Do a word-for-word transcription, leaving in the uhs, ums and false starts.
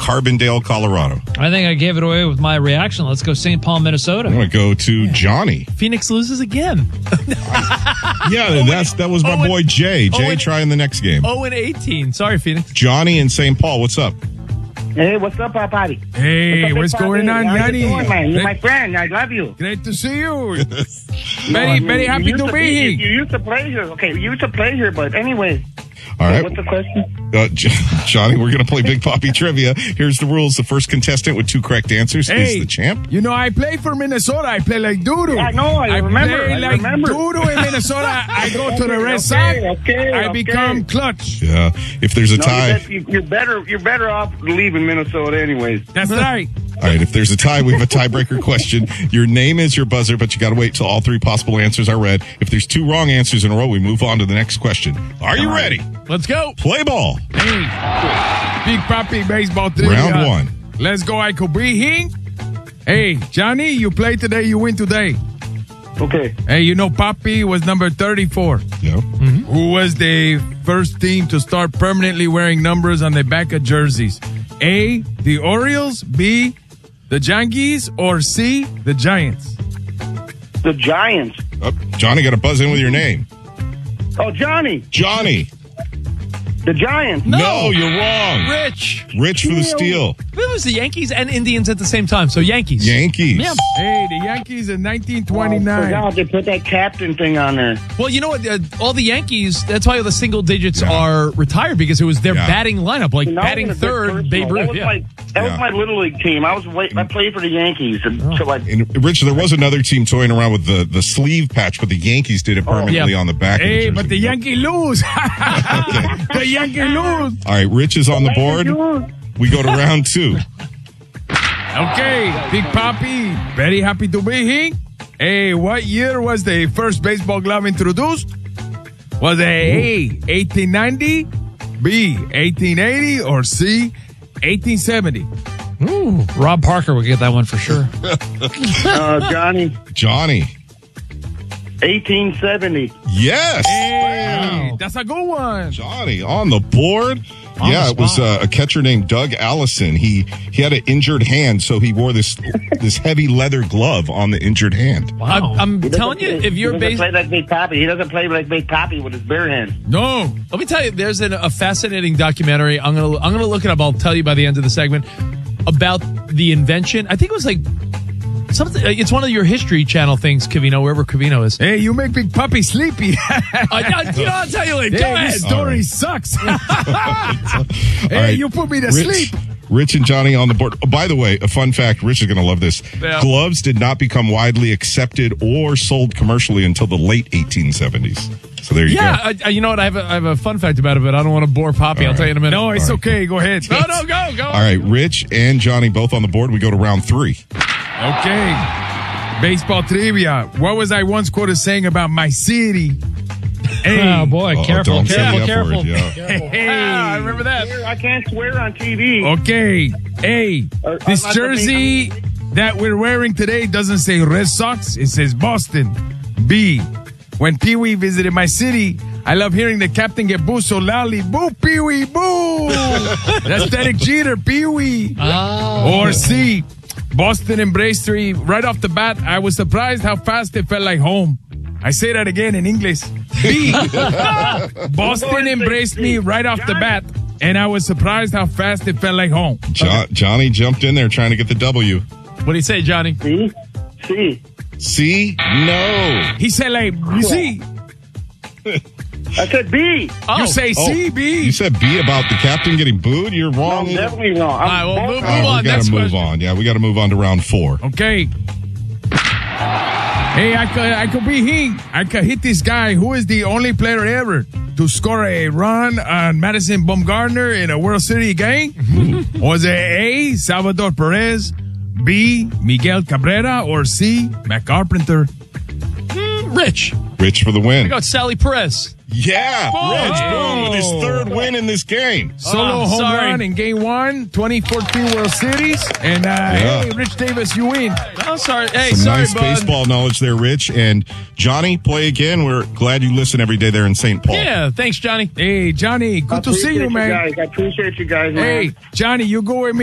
Carbondale, Colorado. I think I gave it away with my reaction. Let's go Saint Paul, Minnesota. I'm going to go to Johnny. Phoenix loses again. Yeah, that's that was my boy Jay. Jay trying the next game. oh and eighteen. Sorry, Phoenix. Johnny in Saint Paul. What's up? Hey, what's up, Papi? Hey, what's, what's up, going on, How Yanni? you doing, man? You're my friend. I love you. Great to see you. No, very, I mean, very happy you to used be here. You, you used to play here. Okay, you used to play here, but anyway. All right. What's the question? Uh, J- Johnny, we're going to play Big Papi Trivia. Here's the rules. The first contestant with two correct answers Hey, is the champ. You know, I play for Minnesota. I play like doo-doo. Yeah, I know. I remember. play I like remember. doo-doo in Minnesota. I go to the Red Okay, Sox. okay, I okay. become clutch. Yeah. If there's a No, tie. you're, bet- you're better. You're better off leaving Minnesota, anyways. That's right. All right. If there's a tie, we have a tiebreaker question. Your name is your buzzer, but you got to wait till all three possible answers are read. If there's two wrong answers in a row, we move on to the next question. Are you ready? Let's go. Play ball. Hey, Big Papi baseball trivia. Round one. Let's go, I could be here. Hey, Johnny, you play today, you win today. Okay. Hey, you know Papi was number thirty-four. Yeah. Who was the first team to start permanently wearing numbers on the back of jerseys? A, the Orioles, B, the Yankees, or C, the Giants? The Giants. Oh, Johnny, got to buzz in with your name. Oh, Johnny. Johnny. The Giants. No, you're wrong. Rich. Rich for the steal. It was the Yankees and Indians at the same time, so Yankees. Yankees. Yeah. Hey, the Yankees in nineteen I twenty-nine. forgot they put that captain thing on there. Well, you know what? Uh, all the Yankees, that's why the single digits Yeah. are retired, because it was their Yeah. batting lineup, like Now I'm batting gonna be third, personal. Babe That Ruth. was Yeah. my that Yeah. was my little league team. I was wait, I played for the Yankees, and so like And Rich, there was another team toying around with the, the sleeve patch, but the Yankees did it permanently Yeah. on the back. Hey, of the but the jersey. Yankee lose. The Yankee lose. All right, Rich is on the board. We go to round two. Okay, Big Papi, very happy to be here. Hey, what year was the first baseball glove introduced? Was it A, eighteen ninety, B, eighteen eighty, or C, eighteen seventy? Ooh, Rob Parker would get that one for sure. uh, Johnny, Johnny. eighteen seventy. Yes. Hey, that's a good one. Johnny on the board. On yeah, the it was spot. uh, a catcher named Doug Allison. He he had an injured hand, so he wore this this heavy leather glove on the injured hand. I'm, I'm He telling you, doesn't- if you're he base, doesn't play like Big Papi. He doesn't play like Big Papi with his bare hands. No. let me tell you, there's an, a fascinating documentary. I'm gonna I'm gonna look it up. I'll tell you by the end of the segment about the invention. I think it was like something. It's one of your History Channel things, Cavino, wherever Cavino is. Hey, you make Big Papi sleepy. I, I, you know, I'll tell you later. Go Hey, ahead. this story sucks. Hey, right. you put me to Rich, sleep. Rich and Johnny on the board. Oh, by the way, a fun fact, Rich is going to love this. Yeah. Gloves did not become widely accepted or sold commercially until the late eighteen seventies. So there you Yeah, go. I, I, you know what? I have, a, I have a fun fact about it, but I don't want to bore Poppy. I'll All tell you in a minute. No, it's All right. okay. Go ahead. No, no, go, go. All right, Rich and Johnny both on the board. We go to round three. Okay. Baseball trivia. What was I once quoted saying about my city? Hey. Oh, boy. Uh-oh, careful, don't set me careful, up for it, careful. yeah. Ah, I remember that. I can't swear on T V. Okay. Hey, Uh, this I'm not jersey that we're wearing today doesn't say Red Sox. It says Boston. B. When Pee Wee visited my city, I love hearing the captain get booed so loudly. Boo, Pee Wee, boo! That's Derek Jeter, Pee Wee. Oh. Or C. Boston embraced me right off the bat. I was surprised how fast it felt like home. I say that again in English. B. Boston embraced me right off the bat, and I was surprised how fast it felt like home. Jo- Johnny jumped in there trying to get the W. What do you say, Johnny? C. C. C? No. He said, like, you see, I said B. Oh. you say C, B. You said B about the captain getting booed? You're No, wrong. I'm definitely wrong. All right, well, I'm move, move Oh, on. we got Next to move question. on. Yeah, we got to move on to round four. Okay. Hey, I could, I could be he. I could hit this guy who is the only player ever to score a run on Madison Bumgarner in a World Series game. Was it A, Salvador Perez, B, Miguel Cabrera, or C, Matt Carpenter? Rich. Rich for the win. I got Sally Perez. Yeah, Rich, boom, with his third win in this game. Solo Oh, home sorry. run in game one, twenty fourteen World Series. And, uh, Yeah. hey, Rich Davis, you win. Oh, sorry. Hey, Some sorry, nice bud. baseball knowledge there, Rich. And Johnny, play again. We're glad you listen every day there in Saint Paul. Yeah, thanks, Johnny. Hey, Johnny, good I to see you, appreciate man. Guys. I appreciate you guys, man. Hey, Johnny, you go with me.